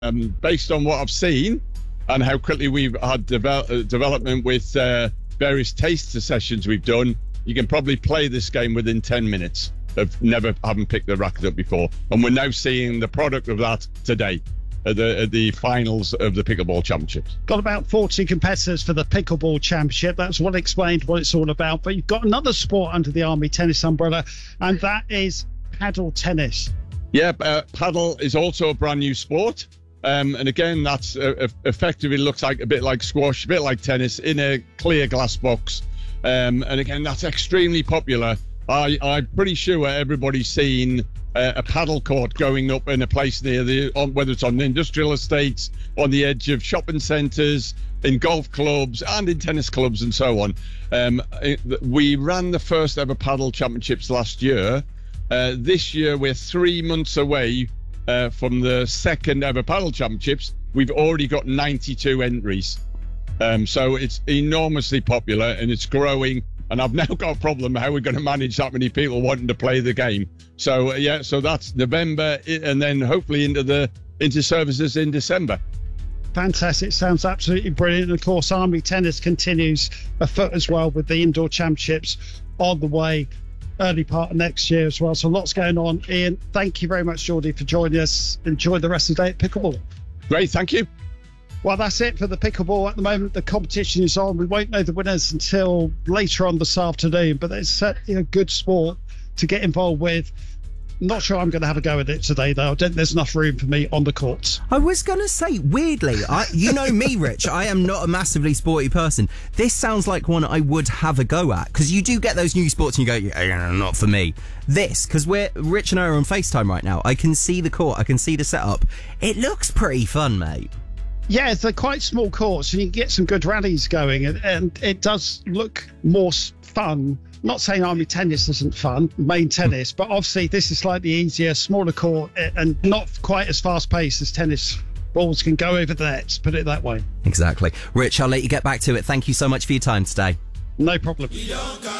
Based on what I've seen and how quickly we've had development with various taster sessions we've done, you can probably play this game within 10 minutes of having picked the racket up before. And we're now seeing the product of that today at the finals of the Pickleball Championships. Got about 40 competitors for the Pickleball Championship. That's well explained what it's all about. But you've got another sport under the Army Tennis umbrella, and that is paddle tennis. Yeah, paddle is also a brand new sport. And again, that's effectively looks like a bit like squash, a bit like tennis in a clear glass box. And again, that's extremely popular. I'm pretty sure everybody's seen a paddle court going up in a place near whether it's on the industrial estates, on the edge of shopping centres, in golf clubs and in tennis clubs and so on. We ran the first ever paddle championships last year. This year, we're 3 months away from the second ever paddle championships. We've already got 92 entries. So it's enormously popular and it's growing. And I've now got a problem how we're going to manage that many people wanting to play the game. So so that's November, and then hopefully into services in December. Fantastic. Sounds absolutely brilliant. And of course, Army Tennis continues afoot as well with the indoor championships on the way early part of next year as well. So lots going on. Ian, thank you very much, Geordie, for joining us. Enjoy the rest of the day at Pickleball. Great, thank you. Well, that's it for the Pickleball at the moment. The competition is on. We won't know the winners until later on this afternoon, but it's certainly a good sport to get involved with. Not sure I'm going to have a go at it today, though. I don't think there's enough room for me on the courts. I was going to say, weirdly, you know me, Rich, I am not a massively sporty person. This sounds like one I would have a go at, because you do get those new sports and you go, yeah, not for me. This, because Rich and I are on FaceTime right now, I can see the court, I can see the setup. It looks pretty fun, mate. Yeah, they're quite small courts, and you can get some good rallies going, and it does look more fun. Not saying Army Tennis isn't fun, main tennis, but obviously this is slightly easier, smaller court, and not quite as fast-paced as tennis. Balls can go over the nets, put it that way. Exactly. Rich, I'll let you get back to it. Thank you so much for your time today. No problem.